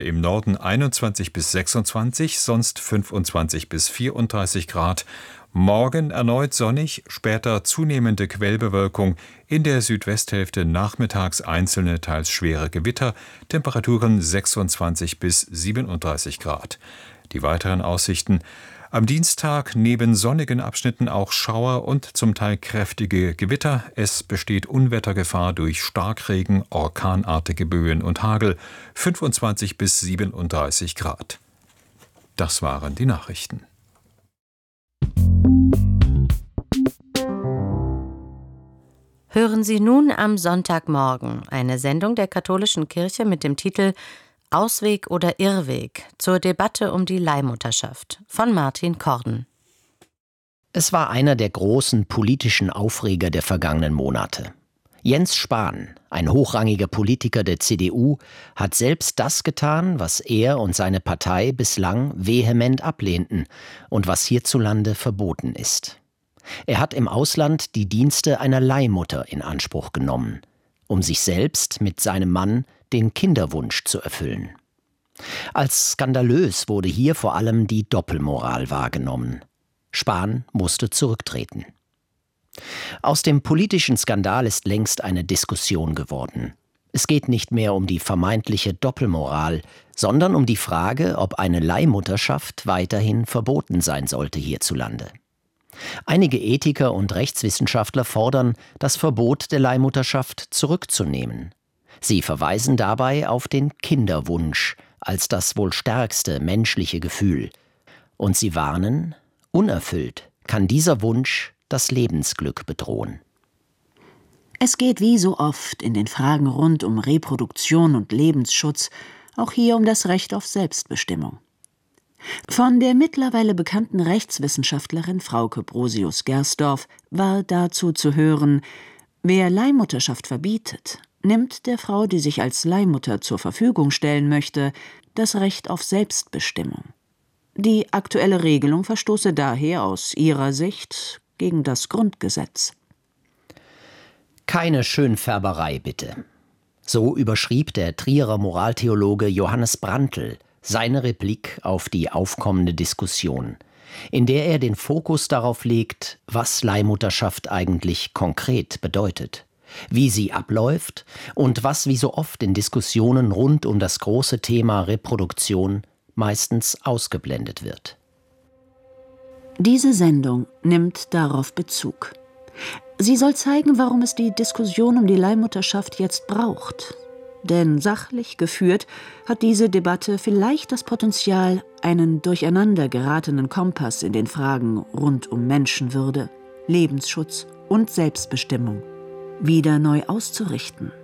Im Norden 21 bis 26, sonst 25 bis 34 Grad. Morgen erneut sonnig, später zunehmende Quellbewölkung, in der Südwesthälfte nachmittags einzelne, teils schwere Gewitter, Temperaturen 26 bis 37 Grad. Die weiteren Aussichten: Am Dienstag neben sonnigen Abschnitten auch Schauer und zum Teil kräftige Gewitter. Es besteht Unwettergefahr durch Starkregen, orkanartige Böen und Hagel, 25 bis 37 Grad. Das waren die Nachrichten. Hören Sie nun am Sonntagmorgen eine Sendung der Katholischen Kirche mit dem Titel Ausweg oder Irrweg zur Debatte um die Leihmutterschaft von Martin Korden. Es war einer der großen politischen Aufreger der vergangenen Monate. Jens Spahn, ein hochrangiger Politiker der CDU, hat selbst das getan, was er und seine Partei bislang vehement ablehnten und was hierzulande verboten ist. Er hat im Ausland die Dienste einer Leihmutter in Anspruch genommen, um sich selbst mit seinem Mann den Kinderwunsch zu erfüllen. Als skandalös wurde hier vor allem die Doppelmoral wahrgenommen. Spahn musste zurücktreten. Aus dem politischen Skandal ist längst eine Diskussion geworden. Es geht nicht mehr um die vermeintliche Doppelmoral, sondern um die Frage, ob eine Leihmutterschaft weiterhin verboten sein sollte hierzulande. Einige Ethiker und Rechtswissenschaftler fordern, das Verbot der Leihmutterschaft zurückzunehmen. Sie verweisen dabei auf den Kinderwunsch als das wohl stärkste menschliche Gefühl. Und sie warnen, unerfüllt kann dieser Wunsch das Lebensglück bedrohen. Es geht wie so oft in den Fragen rund um Reproduktion und Lebensschutz auch hier um das Recht auf Selbstbestimmung. Von der mittlerweile bekannten Rechtswissenschaftlerin Frauke Brosius-Gersdorf war dazu zu hören: Wer Leihmutterschaft verbietet, nimmt der Frau, die sich als Leihmutter zur Verfügung stellen möchte, das Recht auf Selbstbestimmung. Die aktuelle Regelung verstoße daher aus ihrer Sicht gegen das Grundgesetz. Keine Schönfärberei, bitte. So überschrieb der Trierer Moraltheologe Johannes Brandtl seine Replik auf die aufkommende Diskussion, in der er den Fokus darauf legt, was Leihmutterschaft eigentlich konkret bedeutet, wie sie abläuft und was wie so oft in Diskussionen rund um das große Thema Reproduktion meistens ausgeblendet wird. Diese Sendung nimmt darauf Bezug. Sie soll zeigen, warum es die Diskussion um die Leihmutterschaft jetzt braucht. Denn sachlich geführt hat diese Debatte vielleicht das Potenzial, einen durcheinander geratenen Kompass in den Fragen rund um Menschenwürde, Lebensschutz und Selbstbestimmung wieder neu auszurichten.